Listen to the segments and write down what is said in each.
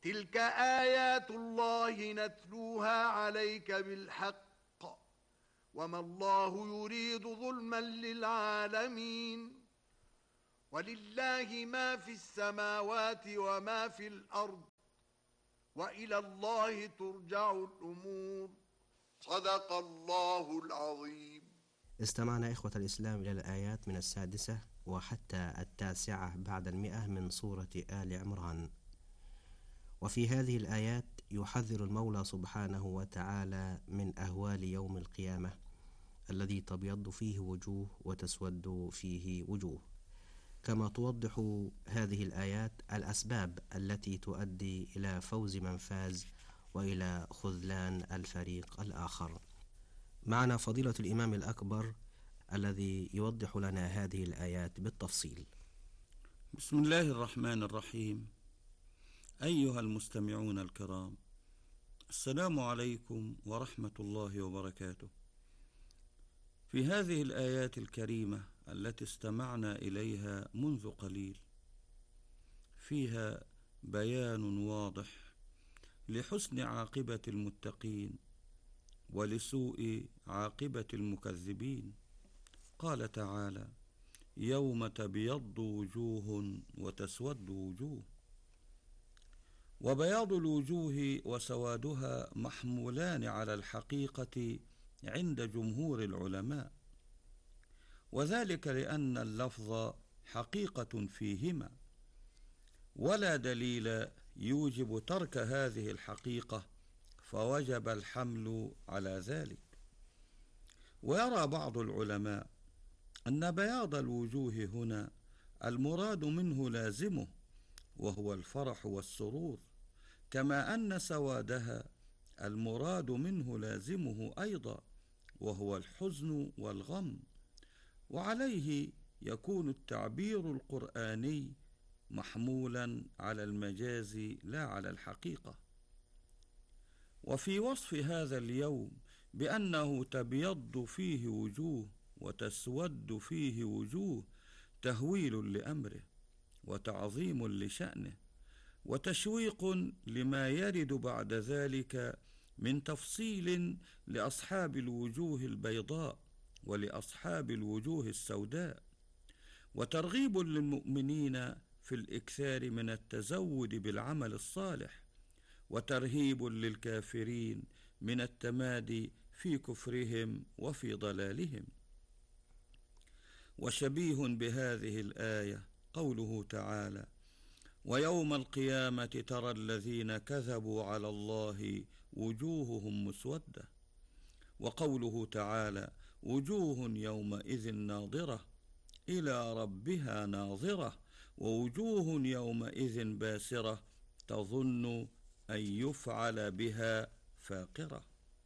تلك آيات الله نتلوها عليك بالحق وما الله يريد ظلما للعالمين ولله ما في السماوات وما في الأرض وإلى الله ترجع الأمور صدق الله العظيم. استمعنا إخوة الإسلام إلى الآيات من 6 وحتى 9 بعد 100 من سورة آل عمران. وفي هذه الآيات يحذر المولى سبحانه وتعالى من أهوال يوم القيامة الذي تبيض فيه وجوه وتسود فيه وجوه، كما توضح هذه الآيات الأسباب التي تؤدي إلى فوز من فاز وإلى خذلان الفريق الآخر. معنا فضيلة الإمام الأكبر الذي يوضح لنا هذه الآيات بالتفصيل. بسم الله الرحمن الرحيم. أيها المستمعون الكرام، السلام عليكم ورحمة الله وبركاته. في هذه الآيات الكريمة التي استمعنا إليها منذ قليل فيها بيان واضح لحسن عاقبة المتقين ولسوء عاقبة المكذبين. قال تعالى: يوم تبيض وجوه وتسود وجوه. وبياض الوجوه وسوادها محمولان على الحقيقة عند جمهور العلماء، وذلك لأن اللفظ حقيقة فيهما، ولا دليل يوجب ترك هذه الحقيقة، فوجب الحمل على ذلك. ويرى بعض العلماء أن بياض الوجوه هنا المراد منه لازمه، وهو الفرح والسرور، كما أن سوادها المراد منه لازمه أيضا، وهو الحزن والغم. وعليه يكون التعبير القرآني محمولا على المجاز لا على الحقيقة. وفي وصف هذا اليوم بأنه تبيض فيه وجوه وتسود فيه وجوه تهويل لأمره وتعظيم لشأنه وتشويق لما يرد بعد ذلك من تفصيل لأصحاب الوجوه البيضاء ولأصحاب الوجوه السوداء، وترغيب للمؤمنين في الإكثار من التزود بالعمل الصالح، وترهيب للكافرين من التمادي في كفرهم وفي ضلالهم. وشبيه بهذه الآية قوله تعالى: ويوم القيامة ترى الذين كذبوا على الله وجوههم مسودة. وقوله تعالى: وجوه يومئذ ناظرة إلى ربها ناظرة ووجوه يومئذ باسرة تظن أن يفعل بها فاقرة.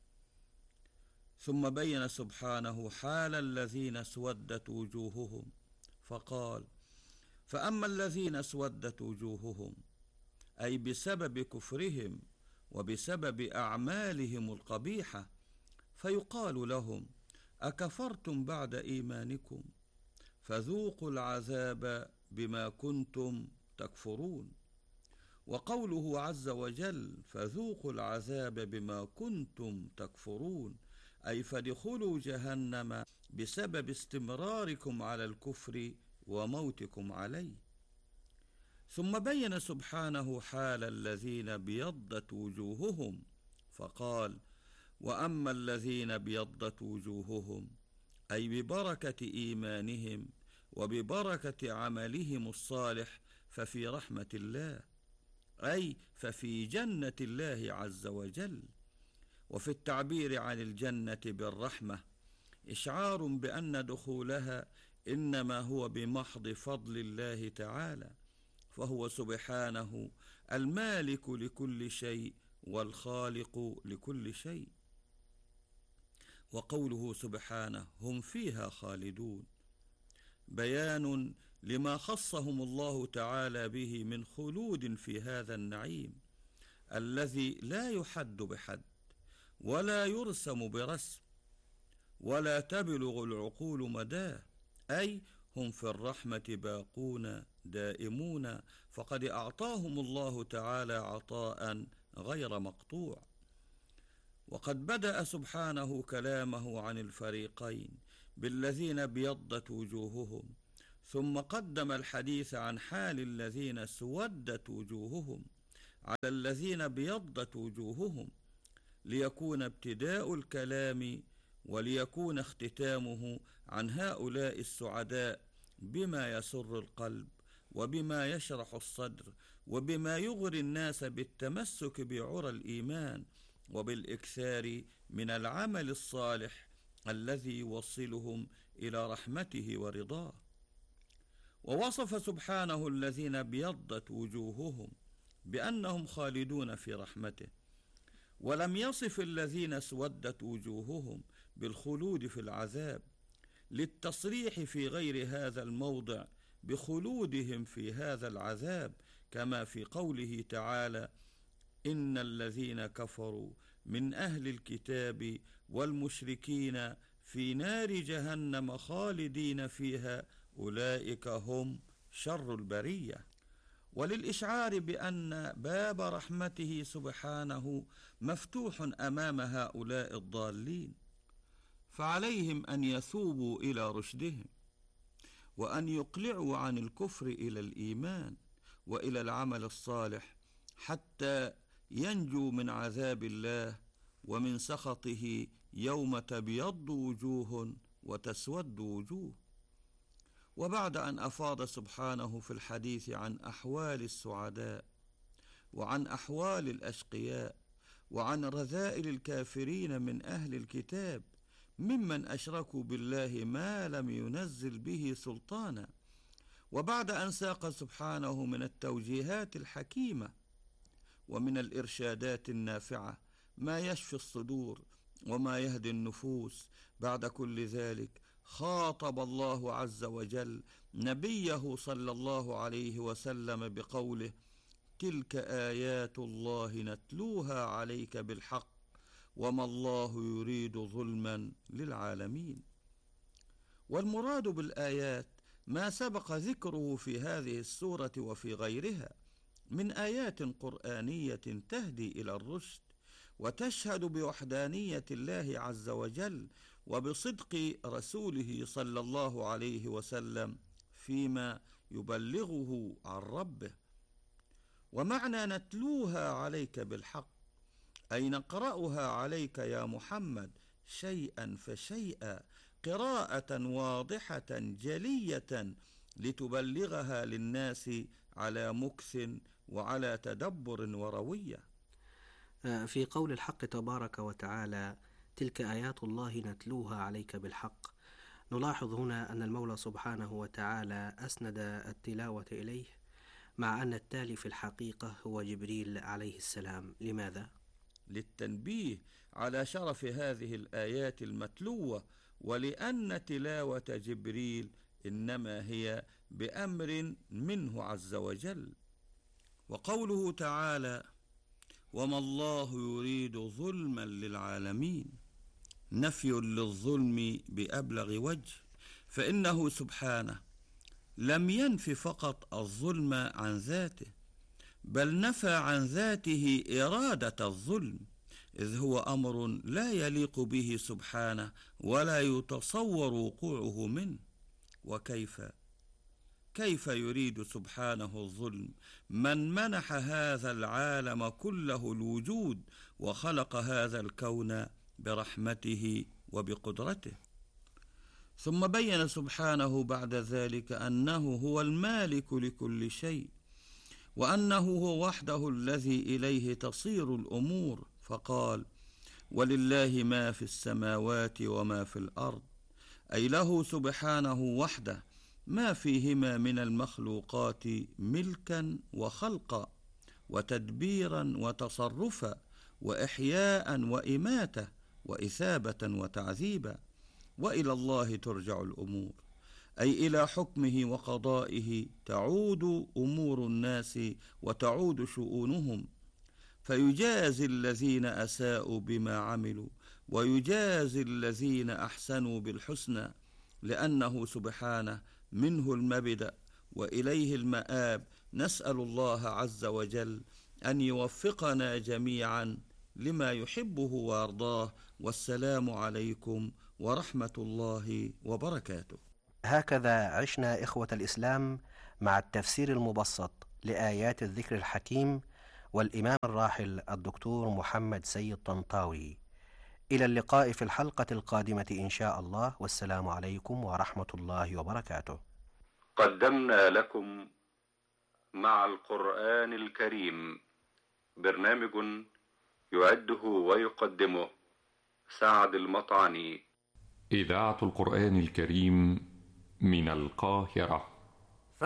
ثم بين سبحانه حال الذين اسودت وجوههم فقال: فأما الذين اسودت وجوههم، أي بسبب كفرهم وبسبب أعمالهم القبيحة، فيقال لهم: أكفرتم بعد إيمانكم فذوقوا العذاب بما كنتم تكفرون. وقوله عز وجل: فذوقوا العذاب بما كنتم تكفرون، أي فادخلوا جهنم بسبب استمراركم على الكفر وموتكم عليه. ثم بين سبحانه حال الذين ابيضت وجوههم فقال: وأما الذين ابيضت وجوههم، أي ببركة إيمانهم وببركة عملهم الصالح، ففي رحمة الله، أي ففي جنة الله عز وجل. وفي التعبير عن الجنة بالرحمة إشعار بأن دخولها إنما هو بمحض فضل الله تعالى، فهو سبحانه المالك لكل شيء والخالق لكل شيء. وقوله سبحانه: هم فيها خالدون، بيان لما خصهم الله تعالى به من خلود في هذا النعيم الذي لا يحد بحد ولا يرسم برسم ولا تبلغ العقول مداه، أي هم في الرحمة باقون دائمون، فقد أعطاهم الله تعالى عطاء غير مقطوع. وقد بدأ سبحانه كلامه عن الفريقين بالذين ابيضت وجوههم، ثم قدم الحديث عن حال الذين اسودت وجوههم على الذين ابيضت وجوههم، ليكون ابتداء الكلام وليكون اختتامه عن هؤلاء السعداء بما يسر القلب وبما يشرح الصدر وبما يغري الناس بالتمسك بعرى الإيمان وبالإكثار من العمل الصالح الذي يوصلهم إلى رحمته ورضاه. ووصف سبحانه الذين ابيضت وجوههم بأنهم خالدون في رحمته، ولم يصف الذين اسودت وجوههم بالخلود في العذاب، للتصريح في غير هذا الموضع بخلودهم في هذا العذاب، كما في قوله تعالى: إن الذين كفروا من أهل الكتاب والمشركين في نار جهنم خالدين فيها أولئك هم شر البرية. وللإشعار بأن باب رحمته سبحانه مفتوح أمام هؤلاء الضالين، فعليهم أن يثوبوا إلى رشدهم، وأن يقلعوا عن الكفر إلى الإيمان وإلى العمل الصالح، حتى ينجوا من عذاب الله ومن سخطه يوم تبيض وجوه وتسود وجوه. وبعد أن أفاض سبحانه في الحديث عن أحوال السعداء وعن أحوال الأشقياء وعن رذائل الكافرين من أهل الكتاب ممن أشركوا بالله ما لم ينزل به سلطانا، وبعد أن ساق سبحانه من التوجيهات الحكيمة ومن الإرشادات النافعة ما يشفي الصدور وما يهدي النفوس، بعد كل ذلك خاطب الله عز وجل نبيه صلى الله عليه وسلم بقوله: تلك آيات الله نتلوها عليك بالحق وما الله يريد ظلما للعالمين. والمراد بالآيات ما سبق ذكره في هذه السورة وفي غيرها من آيات قرآنية تهدي إلى الرشد وتشهد بوحدانية الله عز وجل وبصدق رسوله صلى الله عليه وسلم فيما يبلغه عن ربه. ومعنى نتلوها عليك بالحق أي نقرأها عليك يا محمد شيئا فشيئا، قراءة واضحة جلية لتبلغها للناس على مكث وعلى تدبر وروية. في قول الحق تبارك وتعالى: تلك آيات الله نتلوها عليك بالحق، نلاحظ هنا أن المولى سبحانه وتعالى أسند التلاوة إليه، مع أن التالي في الحقيقة هو جبريل عليه السلام. لماذا؟ للتنبيه على شرف هذه الآيات المتلوة، ولأن تلاوة جبريل إنما هي بأمر منه عز وجل. وقوله تعالى: وما الله يريد ظلما للعالمين، نفي للظلم بأبلغ وجه، فإنه سبحانه لم ينف فقط الظلم عن ذاته، بل نفى عن ذاته إرادة الظلم، إذ هو أمر لا يليق به سبحانه ولا يتصور وقوعه منه. كيف يريد سبحانه الظلم من منح هذا العالم كله الوجود وخلق هذا الكون برحمته وبقدرته؟ ثم بين سبحانه بعد ذلك أنه هو المالك لكل شيء، وأنه هو وحده الذي إليه تصير الأمور، فقال: ولله ما في السماوات وما في الأرض، أي له سبحانه وحده ما فيهما من المخلوقات ملكا وخلقا وتدبيرا وتصرفا وإحياء وإماتة وإثابة وتعذيبا، وإلى الله ترجع الأمور، أي إلى حكمه وقضائه تعود أمور الناس وتعود شؤونهم، فيجازي الذين أساءوا بما عملوا ويجازي الذين أحسنوا بالحسنى، لأنه سبحانه منه المبدأ وإليه المآب. نسأل الله عز وجل أن يوفقنا جميعا لما يحبه ويرضاه. والسلام عليكم ورحمة الله وبركاته. هكذا عشنا إخوة الإسلام مع التفسير المبسط لآيات الذكر الحكيم والإمام الراحل الدكتور محمد سيد طنطاوي. إلى اللقاء في الحلقة القادمة إن شاء الله، والسلام عليكم ورحمة الله وبركاته. قدمنا لكم مع القرآن الكريم برنامج يعده ويقدمه سعد المطعني. إذاعة القرآن الكريم من القاهرة.